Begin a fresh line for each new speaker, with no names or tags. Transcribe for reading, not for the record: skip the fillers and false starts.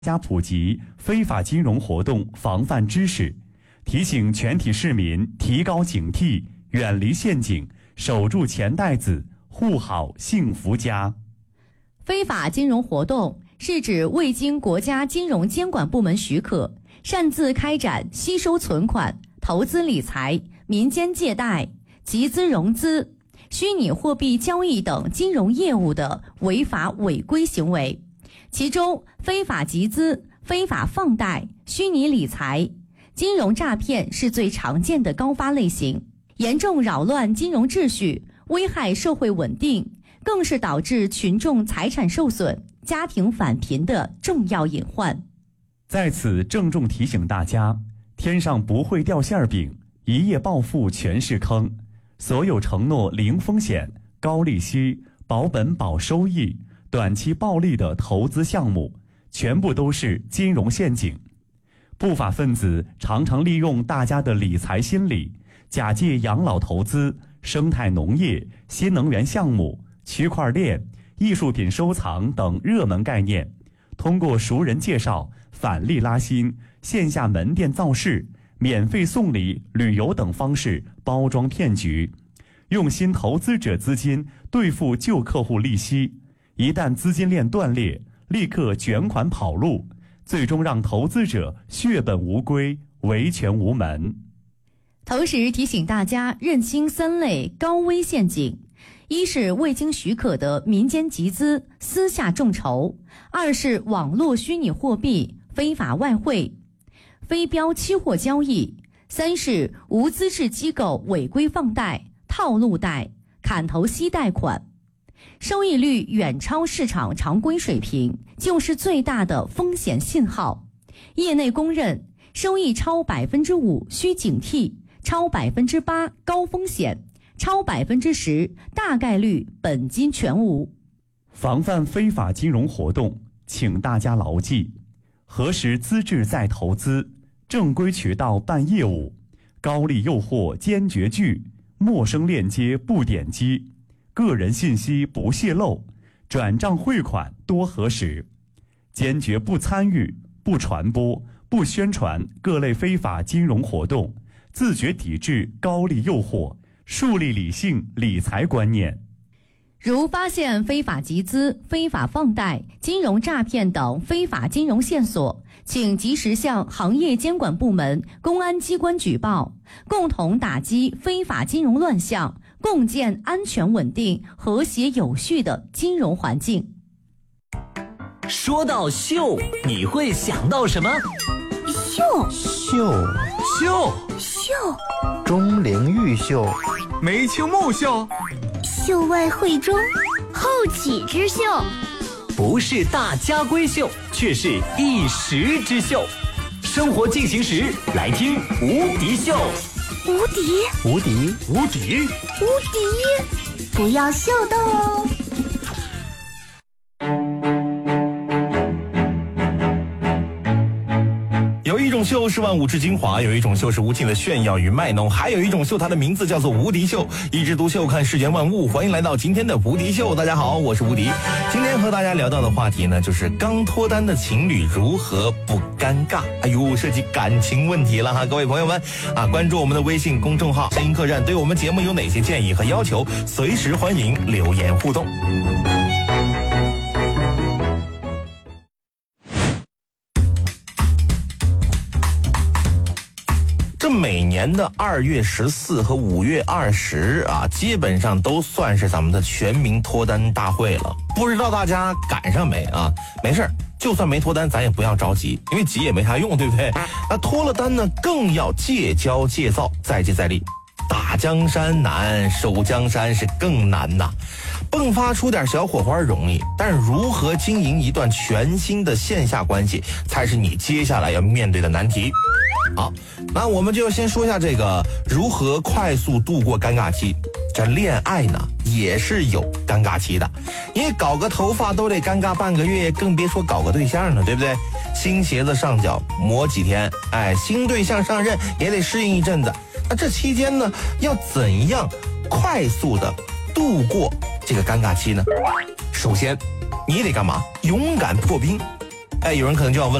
加普及非法金融活动防范知识，提醒全体市民提高警惕，远离陷阱，守住钱袋子，护好幸福家。
非法金融活动是指未经国家金融监管部门许可，擅自开展吸收存款、投资理财、民间借贷、集资融资、虚拟货币交易等金融业务的违法违规行为。其中，非法集资、非法放贷、虚拟理财、金融诈骗是最常见的高发类型，严重扰乱金融秩序，危害社会稳定，更是导致群众财产受损、家庭返贫的重要隐患。
在此郑重提醒大家，天上不会掉馅饼，一夜暴富全是坑。所有承诺零风险、高利息、保本保收益、短期暴利的投资项目，全部都是金融陷阱。不法分子常常利用大家的理财心理，假借养老投资、生态农业、新能源项目、区块链、艺术品收藏等热门概念，通过熟人介绍、返利拉新、线下门店造势、免费送礼、旅游等方式包装骗局，用新投资者资金兑付旧客户利息，一旦资金链断裂，立刻卷款跑路，最终让投资者血本无归，维权无门。
同时提醒大家认清三类高危陷阱：一是未经许可的民间集资、私下众筹；二是网络虚拟货币、非法外汇、非标期货交易；三是无资质机构违规放贷、套路贷、砍头息贷款。收益率远超市场常规水平，就是最大的风险信号。业内公认，收益超 5% 需警惕，超 8% 高风险，超 10% 大概率本金全无。
防范非法金融活动，请大家牢记：核实资质再投资，正规渠道办业务，高利诱惑坚决拒，陌生链接不点击，个人信息不泄露，转账汇款多核实，坚决不参与、不传播、不宣传各类非法金融活动，自觉抵制高利诱惑，树立理性理财观念。
如发现非法集资、非法放贷、金融诈骗等非法金融线索，请及时向行业监管部门、公安机关举报，共同打击非法金融乱象，共建安全稳定、和谐有序的金融环境。
说到秀，你会想到什么？
秀，钟灵毓秀，
梅清木秀，
秀外慧中，后起之秀。
不是大家闺秀，却是一时之秀。生活进行时，来听无敌秀。
无敌，不要秀逗哦。
有一种秀是万物之精华，有一种秀是无尽的炫耀与卖弄，还有一种秀，它的名字叫做无敌秀。一枝独秀，看世间万物。欢迎来到今天的无敌秀，大家好，我是无敌。今天和大家聊到的话题呢，就是刚脱单的情侣如何不尴尬。哎呦，涉及感情问题了哈，各位朋友们啊，关注我们的微信公众号声音客栈，对我们节目有哪些建议和要求，随时欢迎留言互动。每年的2月14和5月20啊，基本上都算是咱们的全民脱单大会了。不知道大家赶上没啊？没事，就算没脱单，咱也不要着急，因为急也没啥用，对不对？那脱了单呢，更要戒骄戒躁，再接再厉。打江山难，守江山是更难呐。迸发出点小火花容易，但如何经营一段全新的线下关系，才是你接下来要面对的难题。好，那我们就先说一下这个如何快速度过尴尬期。这恋爱呢也是有尴尬期的，你搞个头发都得尴尬半个月，更别说搞个对象了，对不对？新鞋子上脚磨几天，新对象上任也得适应一阵子。那这期间呢，要怎样快速的度过这个尴尬期呢？首先，你得干嘛？勇敢破冰。 哎，有人可能就要问